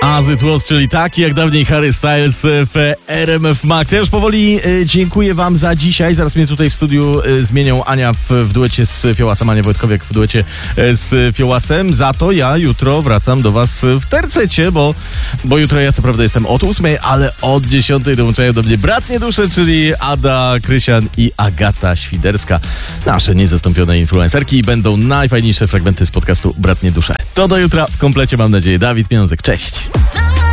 As It Was, czyli taki jak dawniej Harry Styles w RMF Max. Ja już powoli dziękuję wam za dzisiaj. Zaraz mnie tutaj w studiu zmienią Ania w duecie z Fiołasem, Ania Wojtkowiak w duecie z Fiołasem. Za to ja jutro wracam do was w tercecie, bo jutro ja co prawda jestem od 8, ale od 10 dołączają do mnie bratnie dusze, czyli Ada Krysian i Agata Świderska. Nasze niezastąpione influencerki i będą najfajniejsze fragmenty z podcastu Bratnie Dusze. To do jutra w komplecie, mam nadzieję. Dawid Pieniążek, cześć.